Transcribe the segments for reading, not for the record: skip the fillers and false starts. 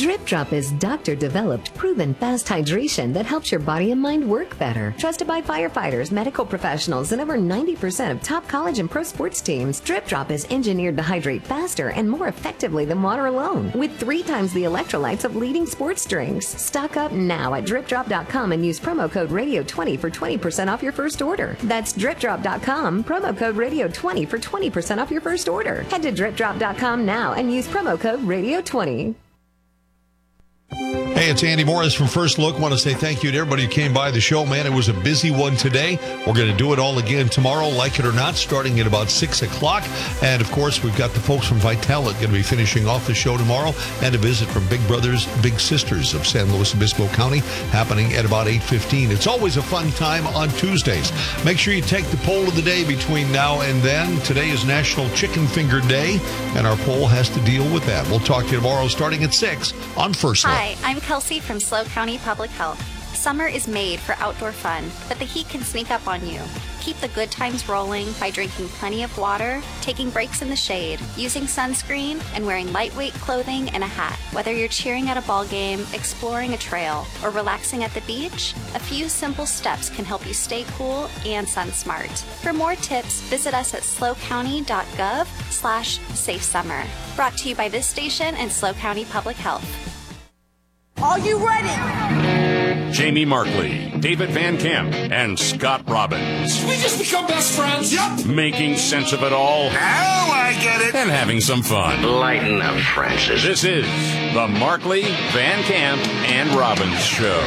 Drip Drop is doctor-developed, proven fast hydration that helps your body and mind work better. Trusted by firefighters, medical professionals, and over 90% of top college and pro sports teams, Drip Drop is engineered to hydrate faster and more effectively than water alone, with 3 times the electrolytes of leading sports drinks. Stock up now at DripDrop.com and use promo code Radio20 for 20% off your first order. That's DripDrop.com, promo code Radio20 for 20% off your first order. Head to DripDrop.com now and use promo code Radio20. Hey, it's Andy Morris from First Look. Want to say thank you to everybody who came by the show. Man, it was a busy one today. We're going to do it all again tomorrow, like it or not, starting at about 6 o'clock. And, of course, we've got the folks from Vitalit going to be finishing off the show tomorrow, and a visit from Big Brothers Big Sisters of San Luis Obispo County happening at about 8:15. It's always a fun time on Tuesdays. Make sure you take the poll of the day between now and then. Today is National Chicken Finger Day, and our poll has to deal with that. We'll talk to you tomorrow starting at 6 on First Look. Hi, I'm Kelsey from SLO County Public Health. Summer is made for outdoor fun, but the heat can sneak up on you. Keep the good times rolling by drinking plenty of water, taking breaks in the shade, using sunscreen, and wearing lightweight clothing and a hat. Whether you're cheering at a ball game, exploring a trail, or relaxing at the beach, a few simple steps can help you stay cool and sun smart. For more tips, visit us at slocounty.gov/safesummer. Brought to you by this station and SLO County Public Health. Are you ready? Jamie Markley, David Van Camp, and Scott Robbins. We just become best friends. Yep. Making sense of it all. Now I get it. And having some fun. Lighten up, Francis. This is the Markley, Van Camp, and Robbins Show.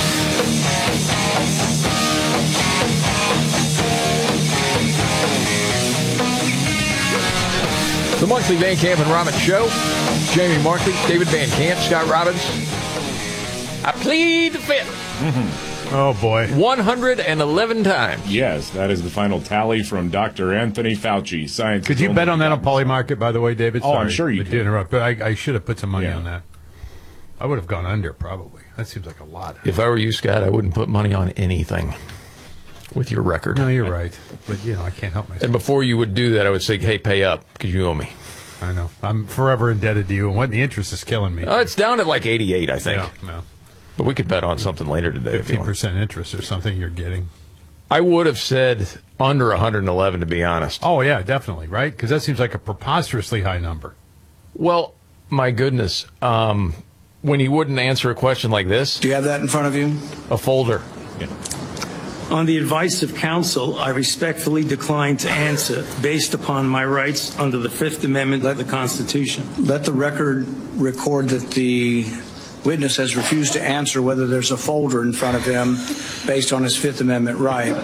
The Markley, Van Camp, and Robbins Show. Jamie Markley, David Van Camp, Scott Robbins. I plead the fifth. Mm-hmm. Oh, boy. 111 times. Yes, that is the final tally from Dr. Anthony Fauci. Science. Could you bet on that on Polymarket, by the way, David? Oh, I'm sure you could. Interrupt, but I should have put some money on that. I would have gone under, probably. That seems like a lot. If I were you, Scott, I wouldn't put money on anything with your record. No, you're right. But, I can't help myself. And before you would do that, I would say, hey, pay up, because you owe me. I know. I'm forever indebted to you, and the interest is killing me. Oh, it's down at like 88, I think. No. But we could bet on something later today. 15% interest or something you're getting. I would have said under 111, to be honest. Oh, yeah, definitely, right? Because that seems like a preposterously high number. Well, my goodness. When he wouldn't answer a question like this. Do you have that in front of you? A folder. Yeah. On the advice of counsel, I respectfully decline to answer based upon my rights under the Fifth Amendment of the Constitution. Let the record record that the witness has refused to answer whether there's a folder in front of him based on his Fifth Amendment right.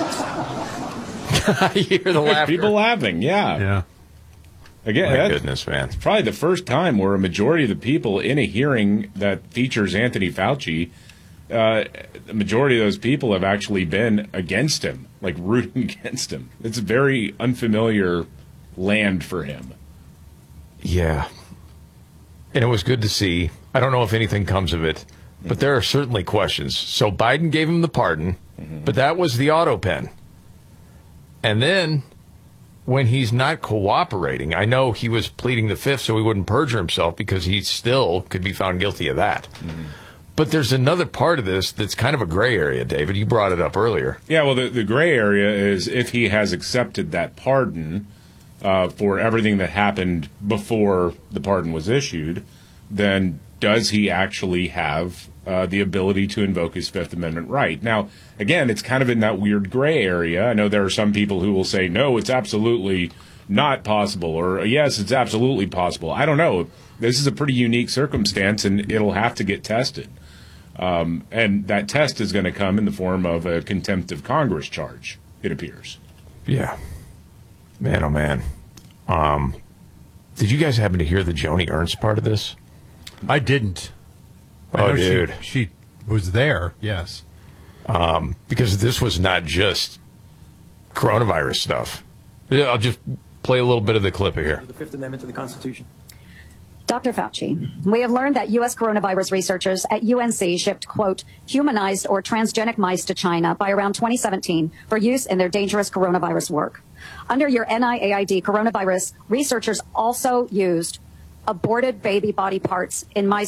I hear the laughter. People laughing, yeah. Again, my goodness, man. It's probably the first time where a majority of the people in a hearing that features Anthony Fauci, the majority of those people have actually been against him, like rooting against him. It's a very unfamiliar land for him. Yeah. And it was good to see. I don't know if anything comes of it, but there are certainly questions. So Biden gave him the pardon, but that was the auto pen. And then when he's not cooperating, I know he was pleading the fifth so he wouldn't perjure himself because he still could be found guilty of that. Mm-hmm. But there's another part of this that's kind of a gray area, David. You brought it up earlier. Yeah, well, the gray area is if he has accepted that pardon for everything that happened before the pardon was issued, then does he actually have the ability to invoke his Fifth Amendment right? Now, again, it's kind of in that weird gray area. I know there are some people who will say, no, it's absolutely not possible, or yes, it's absolutely possible. I don't know. This is a pretty unique circumstance, and it'll have to get tested. And that test is going to come in the form of a contempt of Congress charge, it appears. Yeah. Man, oh, man. Did you guys happen to hear the Joni Ernst part of this? I didn't. Oh, dude. She was there, yes. Because this was not just coronavirus stuff. I'll just play a little bit of the clip here. The Fifth Amendment to the Constitution. Dr. Fauci, we have learned that U.S. coronavirus researchers at UNC shipped, quote, humanized or transgenic mice to China by around 2017 for use in their dangerous coronavirus work. Under your NIAID coronavirus, researchers also used aborted baby body parts in mice